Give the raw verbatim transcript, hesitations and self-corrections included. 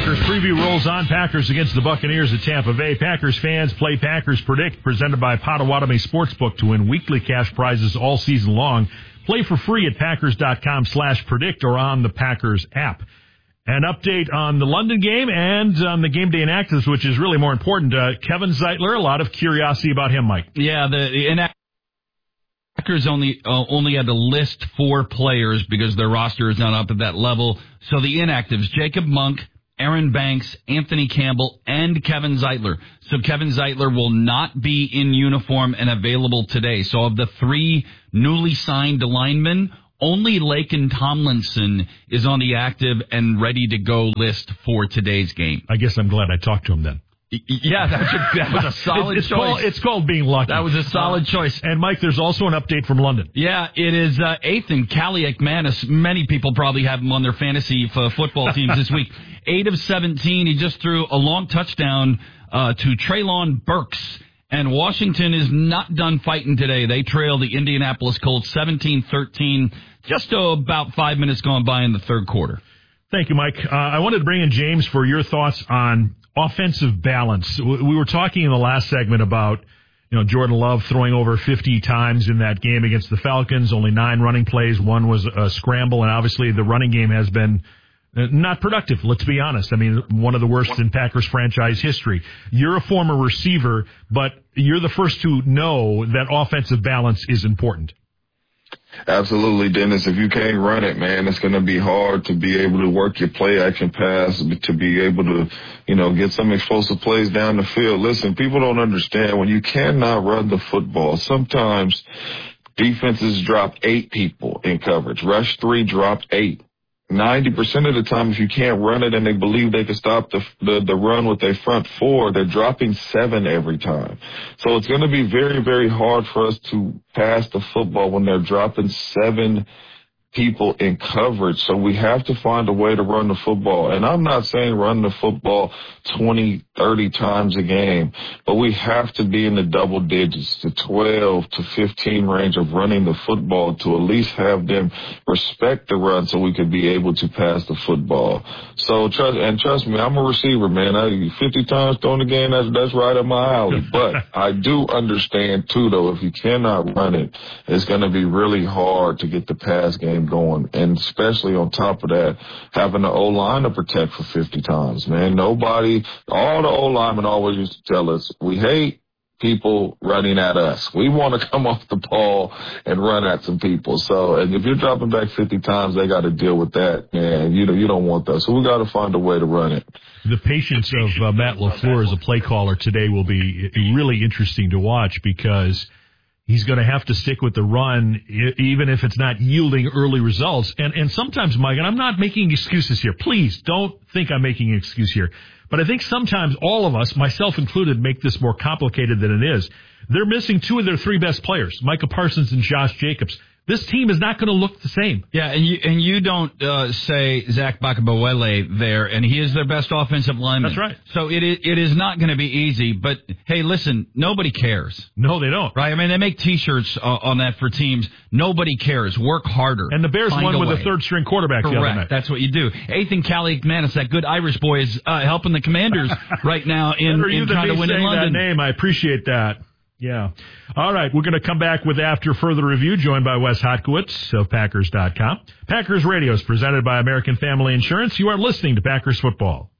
Packers preview rolls on. Packers against the Buccaneers at Tampa Bay. Packers fans play Packers Predict, presented by Potawatomi Sportsbook, to win weekly cash prizes all season long. Play for free at packers.com slash predict or on the Packers app. An update on the London game and on the game day inactives, which is really more important. Uh, Kevin Zeitler, a lot of curiosity about him, Mike. Yeah, the, the inactives. Packers only uh, only had to list four players because their roster is not up at that level. So the inactives, Jacob Monk, Aaron Banks, Anthony Campbell, and Kevin Zeitler. So Kevin Zeitler will not be in uniform and available today. So of the three newly signed linemen, only Laken Tomlinson is on the active and ready to go list for today's game. I guess I'm glad I talked to him then. Yeah, that was a, that was a solid it's, it's choice. Called, it's called being lucky. That was a solid uh, choice. And, Mike, there's also an update from London. Yeah, it is uh, Ethan Kaliakmanis. Many people probably have him on their fantasy f- football teams this week. eight of seventeen. He just threw a long touchdown uh, to Treylon Burks. And Washington is not done fighting today. They trail the Indianapolis Colts seventeen thirteen, just uh, about five minutes gone by in the third quarter. Thank you, Mike. Uh, I wanted to bring in James for your thoughts on offensive balance. We were talking in the last segment about, you know, Jordan Love throwing over fifty times in that game against the Falcons, only nine running plays, one was a scramble, and obviously the running game has been not productive, let's be honest. I mean, one of the worst in Packers franchise history. You're a former receiver, but you're the first to know that offensive balance is important. Absolutely, Dennis. If you can't run it, man, it's going to be hard to be able to work your play action pass, to be able to, you know, get some explosive plays down the field. Listen, people don't understand when you cannot run the football. Sometimes defenses drop eight people in coverage. Rush three dropped eight. ninety percent of the time, if you can't run it and they believe they can stop the, the, the run with their front four, they're dropping seven every time. So it's going to be very, very hard for us to pass the football when they're dropping seven people in coverage. So we have to find a way to run the football. And I'm not saying run the football twenty, thirty times a game, but we have to be in the double digits, the twelve to fifteen range of running the football to at least have them respect the run so we could be able to pass the football. So trust, and trust me, I'm a receiver, man. I, fifty times thrown the game, that's, that's right up my alley. But I do understand too, though, if you cannot run it, it's going to be really hard to get the pass game going, and especially on top of that, having the O-line to protect for fifty times, man. Nobody, all the O-linemen always used to tell us, we hate people running at us. We want to come off the ball and run at some people. So, and if you're dropping back fifty times, they got to deal with that, man. You know, you don't want that. So we got to find a way to run it. The patience of uh, Matt LaFleur as a play caller today will be really interesting to watch, because he's going to have to stick with the run, even if it's not yielding early results. And and sometimes, Mike, and I'm not making excuses here. Please don't think I'm making an excuse here. But I think sometimes all of us, myself included, make this more complicated than it is. They're missing two of their three best players, Micah Parsons and Josh Jacobs. This team is not going to look the same. Yeah, and you and you don't uh, say Zach Bakabawele there, and he is their best offensive lineman. That's right. So it is, it is not going to be easy, but, hey, listen, nobody cares. No, they don't. Right? I mean, they make T-shirts uh, on that for teams. Nobody cares. Work harder. And the Bears Find won a with way. a third-string quarterback Correct. the other night. That's what you do. Ethan Kaliakmanis, that good Irish boy, is uh, helping the Commanders right now in, in trying to win in London. That name, I appreciate that. Yeah. All right, we're going to come back with After Further Review, joined by Wes Hotkowitz of Packers dot com. Packers Radio is presented by American Family Insurance. You are listening to Packers Football.